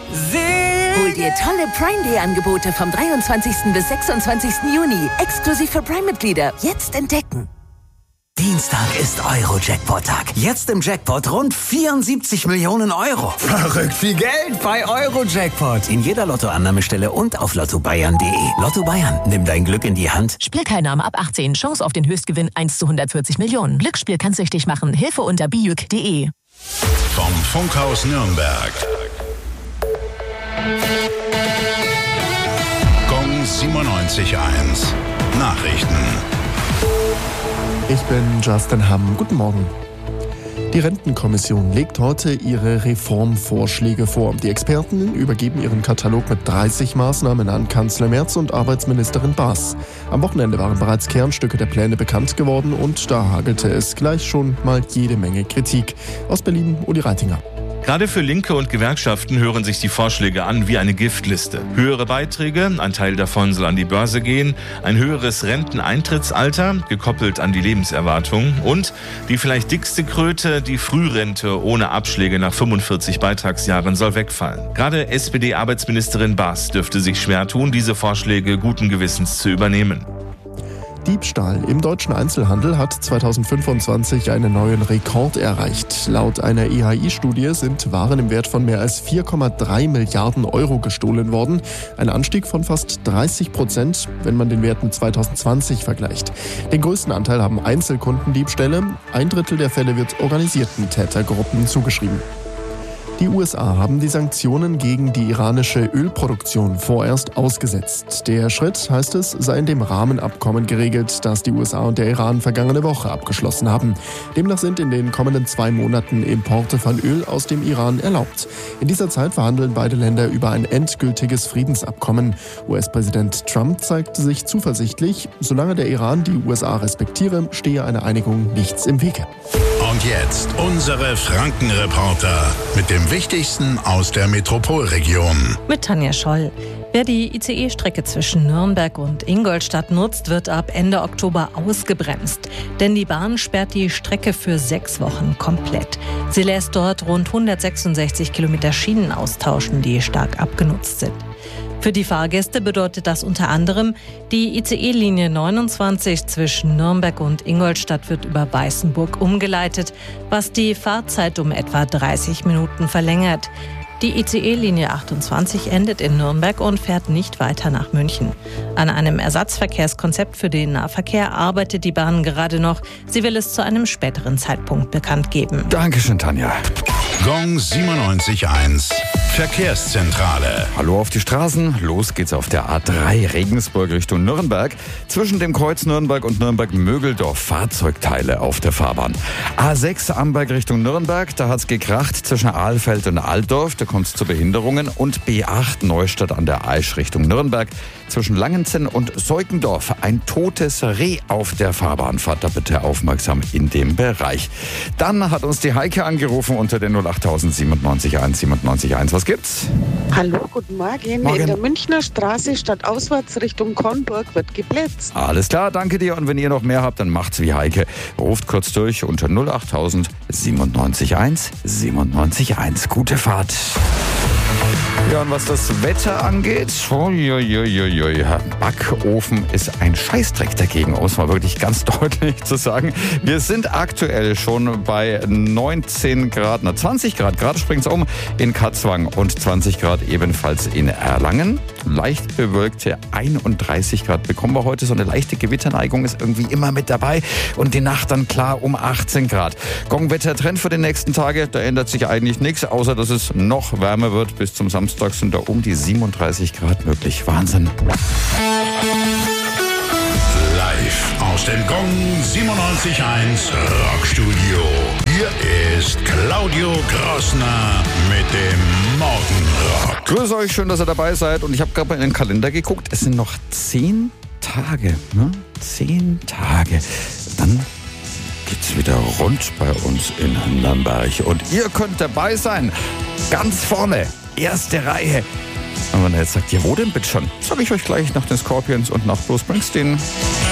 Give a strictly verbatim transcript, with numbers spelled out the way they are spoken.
Hol dir tolle Prime Day Angebote vom dreiundzwanzigsten bis sechsundzwanzigsten Juni. Exklusiv für Prime-Mitglieder. Jetzt entdecken. Dienstag ist Euro-Jackpot-Tag. Jetzt im Jackpot rund vierundsiebzig Millionen Euro. Verrückt viel Geld bei Euro-Jackpot. In jeder Lottoannahmestelle und auf lotto bayern punkt de. Lotto Bayern, nimm dein Glück in die Hand. Spielteilnahme ab achtzehn. Chance auf den Höchstgewinn eins zu hundertvierzig Millionen. Glücksspiel kann süchtig machen. Hilfe unter bijuk punkt de. Vom Funkhaus Nürnberg. Gong siebenundneunzig Komma eins. Nachrichten. Ich bin Justin Hamm. Guten Morgen. Die Rentenkommission legt heute ihre Reformvorschläge vor. Die Experten übergeben ihren Katalog mit dreißig Maßnahmen an Kanzler Merz und Arbeitsministerin Baas. Am Wochenende waren bereits Kernstücke der Pläne bekannt geworden und da hagelte es gleich schon mal jede Menge Kritik. Aus Berlin, Uli Reitinger. Gerade für Linke und Gewerkschaften hören sich die Vorschläge an wie eine Giftliste. Höhere Beiträge, ein Teil davon soll an die Börse gehen, ein höheres Renteneintrittsalter, gekoppelt an die Lebenserwartung und die vielleicht dickste Kröte, die Frührente ohne Abschläge nach fünfundvierzig Beitragsjahren soll wegfallen. Gerade S P D-Arbeitsministerin Baas dürfte sich schwer tun, diese Vorschläge guten Gewissens zu übernehmen. Diebstahl im deutschen Einzelhandel hat zweitausendfünfundzwanzig einen neuen Rekord erreicht. Laut einer E H I-Studie sind Waren im Wert von mehr als vier Komma drei Milliarden Euro gestohlen worden. Ein Anstieg von fast dreißig Prozent, wenn man den Wert mit zweitausendzwanzig vergleicht. Den größten Anteil haben Einzelkundendiebstähle. Ein Drittel der Fälle wird organisierten Tätergruppen zugeschrieben. Die U S A haben die Sanktionen gegen die iranische Ölproduktion vorerst ausgesetzt. Der Schritt, heißt es, sei in dem Rahmenabkommen geregelt, das die U S A und der Iran vergangene Woche abgeschlossen haben. Demnach sind in den kommenden zwei Monaten Importe von Öl aus dem Iran erlaubt. In dieser Zeit verhandeln beide Länder über ein endgültiges Friedensabkommen. U S-Präsident Trump zeigte sich zuversichtlich, solange der Iran die U S A respektiere, stehe eine Einigung nichts im Wege. Und jetzt unsere Frankenreporter mit dem Wichtigsten aus der Metropolregion. Mit Tanja Scholl. Wer die I C E-Strecke zwischen Nürnberg und Ingolstadt nutzt, wird ab Ende Oktober ausgebremst. Denn die Bahn sperrt die Strecke für sechs Wochen komplett. Sie lässt dort rund hundertsechsundsechzig Kilometer Schienen austauschen, die stark abgenutzt sind. Für die Fahrgäste bedeutet das unter anderem, die I C E-Linie neunundzwanzig zwischen Nürnberg und Ingolstadt wird über Weißenburg umgeleitet, was die Fahrzeit um etwa dreißig Minuten verlängert. Die I C E-Linie achtundzwanzig endet in Nürnberg und fährt nicht weiter nach München. An einem Ersatzverkehrskonzept für den Nahverkehr arbeitet die Bahn gerade noch. Sie will es zu einem späteren Zeitpunkt bekannt geben. Dankeschön, Tanja. Gong siebenundneunzig Komma eins. Verkehrszentrale. Hallo auf die Straßen. Los geht's auf der A drei Regensburg Richtung Nürnberg. Zwischen dem Kreuz Nürnberg und Nürnberg-Mögeldorf Fahrzeugteile auf der Fahrbahn. A sechs Amberg Richtung Nürnberg. Da hat's gekracht zwischen Ahlfeld und Altdorf. Da kommt's zu Behinderungen. Und B acht Neustadt an der Aisch Richtung Nürnberg. Zwischen Langenzenn und Seukendorf ein totes Reh auf der Fahrbahn. Fahrt da bitte aufmerksam in dem Bereich. Dann hat uns die Heike angerufen unter der null acht siebenundneunzig Komma eins siebenundneunzig Komma eins. Was gibt's? Hallo, guten Morgen. Morgen. In der Münchner Straße stadtauswärts Richtung Kornburg wird geblitzt. Alles klar, danke dir. Und wenn ihr noch mehr habt, dann macht's wie Heike. Ruft kurz durch unter null acht siebenundneunzig Komma eins siebenundneunzig Komma eins. Gute Fahrt. Ja, und was das Wetter angeht, uiuiuiui, Backofen ist ein Scheißdreck dagegen, um es mal wirklich ganz deutlich zu sagen. Wir sind aktuell schon bei neunzehn Grad, na zwanzig Grad, gerade springt es um in Katzwang und zwanzig Grad ebenfalls in Erlangen. Leicht bewölkte einunddreißig Grad bekommen wir heute. So eine leichte Gewitterneigung ist irgendwie immer mit dabei. Und die Nacht dann klar um achtzehn Grad. Gong-Wetter-Trend für die nächsten Tage, da ändert sich eigentlich nichts, außer dass es noch wärmer wird. Bis zum Samstag sind da um die siebenunddreißig Grad möglich. Wahnsinn. Live aus dem Gong siebenundneunzig Komma eins Rockstudio. Hier ist Claudio Grossner mit dem Morgenrock. Grüß euch, schön, dass ihr dabei seid. Und ich habe gerade mal in den Kalender geguckt. Es sind noch zehn Tage. Ne? Zehn Tage. Dann geht's wieder rund bei uns in Nürnberg. Und ihr könnt dabei sein. Ganz vorne. Erste Reihe. Und wenn ihr jetzt sagt, ja, wo denn bitte schon? Sag ich euch gleich nach den Scorpions und nach Bruce Springsteen.